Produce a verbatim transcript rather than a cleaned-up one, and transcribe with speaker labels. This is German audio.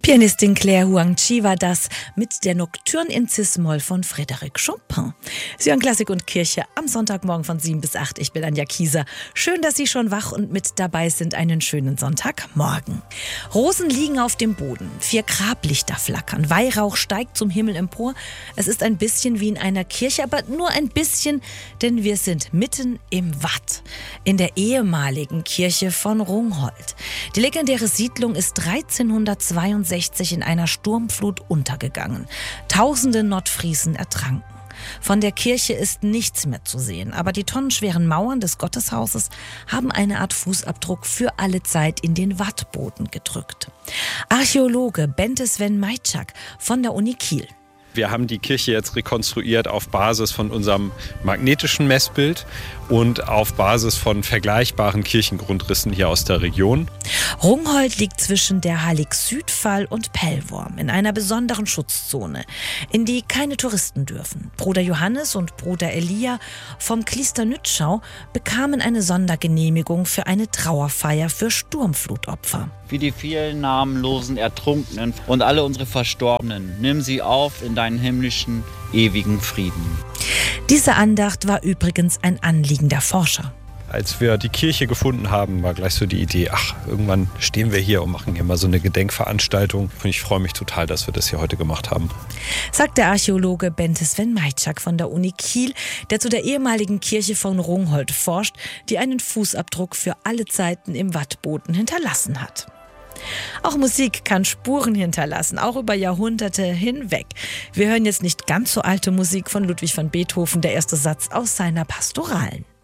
Speaker 1: Pianistin Claire Huang-Chi war das mit der Nocturne in Cis-Moll von Frédéric Chopin. Sie hören Klassik und Kirche am Sonntagmorgen von sieben bis acht. Ich bin Anja Kieser. Schön, dass Sie schon wach und mit dabei sind. Einen schönen Sonntagmorgen. Rosen liegen auf dem Boden. Vier Grablichter flackern. Weihrauch steigt zum Himmel empor. Es ist ein bisschen wie in einer Kirche, aber nur ein bisschen, denn wir sind mitten im Watt. In der ehemaligen Kirche von Rungholt. Die legendäre Siedlung ist dreizehnhundertzweiundsechzig in einer Sturmflut untergegangen. Tausende Nordfriesen ertranken. Von der Kirche ist nichts mehr zu sehen, aber die tonnenschweren Mauern des Gotteshauses haben eine Art Fußabdruck für alle Zeit in den Wattboden gedrückt. Archäologe Bente Sven Majczak von der Uni Kiel.
Speaker 2: Wir haben die Kirche jetzt rekonstruiert auf Basis von unserem magnetischen Messbild und auf Basis von vergleichbaren Kirchengrundrissen hier aus der Region.
Speaker 1: Rungholt liegt zwischen der Hallig-Südfall und Pellworm in einer besonderen Schutzzone, in die keine Touristen dürfen. Bruder Johannes und Bruder Elia vom Kliester Nützschau bekamen eine Sondergenehmigung für eine Trauerfeier für Sturmflutopfer.
Speaker 3: Wie die vielen namenlosen Ertrunkenen und alle unsere Verstorbenen, nimm sie auf in deinen himmlischen, ewigen Frieden.
Speaker 1: Diese Andacht war übrigens ein Anliegen der Forscher.
Speaker 2: Als wir die Kirche gefunden haben, war gleich so die Idee, ach, irgendwann stehen wir hier und machen hier mal so eine Gedenkveranstaltung. Und ich freue mich total, dass wir das hier heute gemacht haben.
Speaker 1: Sagt der Archäologe Bente Sven Majczak von der Uni Kiel, der zu der ehemaligen Kirche von Rungholt forscht, die einen Fußabdruck für alle Zeiten im Wattboden hinterlassen hat. Auch Musik kann Spuren hinterlassen, auch über Jahrhunderte hinweg. Wir hören jetzt nicht ganz so alte Musik von Ludwig van Beethoven, der erste Satz aus seiner Pastoralen.